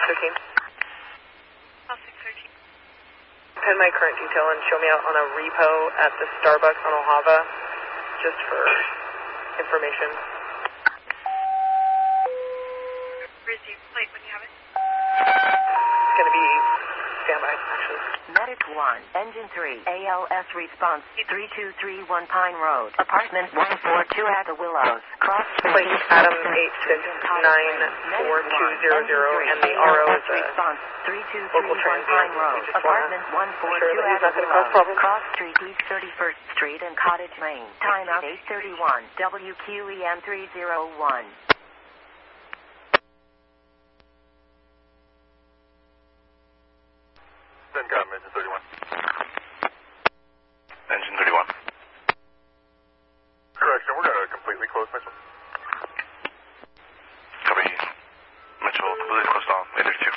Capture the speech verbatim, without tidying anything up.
thirteen. Call six thirteen. Pin my current detail and show me out on a repo at the Starbucks on Ojava, just for information. Where's the plate when you have it? It's going to be standby, actually. Medic one, Engine three, A L S response, three two three one Pine Road, apartment one four two at the Willows, cross Plate Adam eight six nine four two zero zero, and the R O is a response, three two local three one transient. Pine Road, We just apartment one four two sure that at he's the not going to cause Willows, problems. cross street East thirty-first Street and Cottage Lane, timeout eight thirty-one, W Q E M three zero one. CENTCOM, engine thirty-one. Engine thirty-one. Correction, we're going to completely close Mitchell. Copy. Mitchell, completely closed off. eight thirty-two.